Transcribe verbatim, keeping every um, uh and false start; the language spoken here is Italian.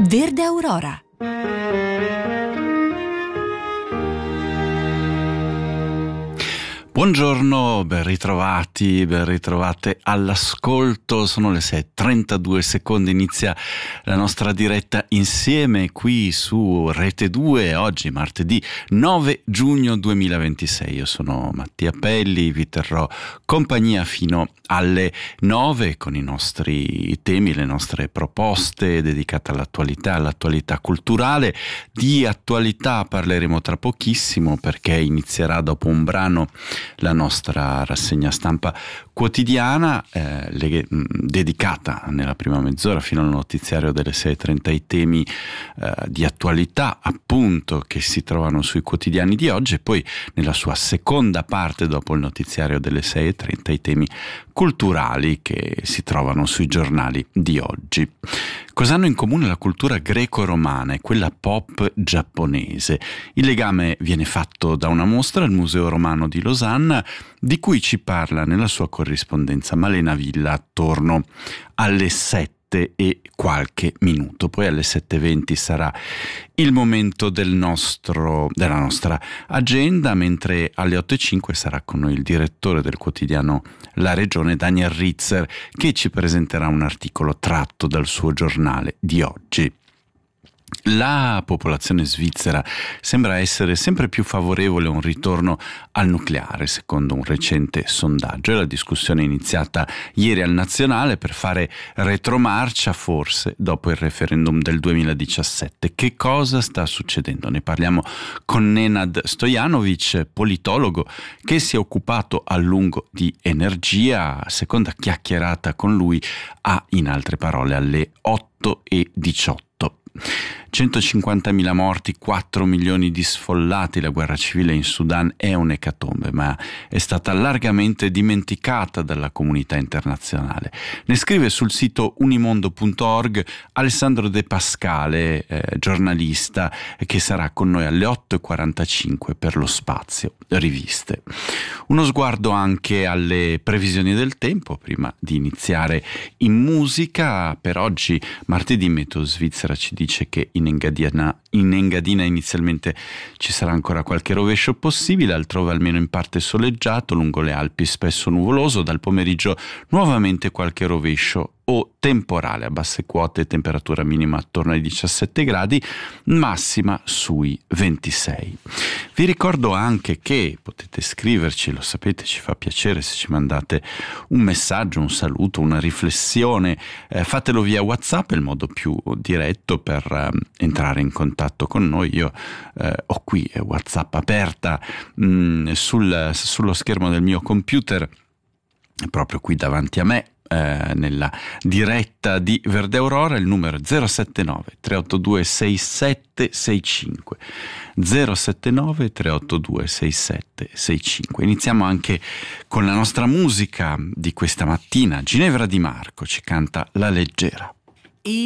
Verde Aurora. Buongiorno, ben ritrovati, ben ritrovate all'ascolto. Sono le sei e trentadue secondi, inizia la nostra diretta insieme qui su Rete due, oggi martedì nove giugno duemilaventisei. Io sono Mattia Pelli, vi terrò compagnia fino alle nove con i nostri temi, le nostre proposte dedicate all'attualità, all'attualità culturale. Di attualità parleremo tra pochissimo perché inizierà dopo un brano la nostra rassegna stampa quotidiana eh, le, mh, dedicata nella prima mezz'ora fino al notiziario delle sei e trenta ai temi eh, di attualità appunto che si trovano sui quotidiani di oggi, e poi nella sua seconda parte dopo il notiziario delle sei e trenta i temi culturali che si trovano sui giornali di oggi. Cosa hanno in comune la cultura greco-romana e quella pop giapponese? Il legame viene fatto da una mostra al Museo Romano di Losanna, di cui ci parla nella sua corrispondenza Malena Villa attorno alle sette e qualche minuto. Poi alle sette e venti sarà il momento del nostro, della nostra agenda, mentre alle otto e cinque sarà con noi il direttore del quotidiano La Regione, Daniel Ritzer, che ci presenterà un articolo tratto dal suo giornale di oggi. La popolazione svizzera sembra essere sempre più favorevole a un ritorno al nucleare, secondo un recente sondaggio. È la discussione iniziata ieri al Nazionale per fare retromarcia, forse, dopo il referendum del duemiladiciassette. Che cosa sta succedendo? Ne parliamo con Nenad Stojanovic, politologo che si è occupato a lungo di energia. Seconda chiacchierata con lui a, in altre parole, alle otto e diciotto. centocinquantamila morti, quattro milioni di sfollati. La guerra civile in Sudan è un'ecatombe, ma è stata largamente dimenticata dalla comunità internazionale. Ne scrive sul sito unimondo punto org Alessandro De Pascale, eh, giornalista, che sarà con noi alle otto e quarantacinque per lo Spazio Riviste. Uno sguardo anche alle previsioni del tempo prima di iniziare in musica. Per oggi, martedì, Meteo Svizzera ci dice che in Engadina, in Engadina inizialmente ci sarà ancora qualche rovescio possibile, altrove almeno in parte soleggiato, lungo le Alpi spesso nuvoloso, dal pomeriggio nuovamente qualche rovescio o temporale. A basse quote temperatura minima attorno ai diciassette gradi, massima sui ventisei. Vi ricordo anche che potete scriverci, lo sapete, ci fa piacere se ci mandate un messaggio, un saluto, una riflessione, eh, fatelo via WhatsApp, è il modo più diretto per eh, entrare in contatto con noi. Io eh, ho qui WhatsApp aperta mh, sul, sullo schermo del mio computer, proprio qui davanti a me, Eh, nella diretta di Verde Aurora. Il numero è zero sette nove tre otto due sei sette sei cinque, zero sette nove tre otto due sei sette sei cinque. Iniziamo anche con la nostra musica di questa mattina. Ginevra Di Marco ci canta La Leggera.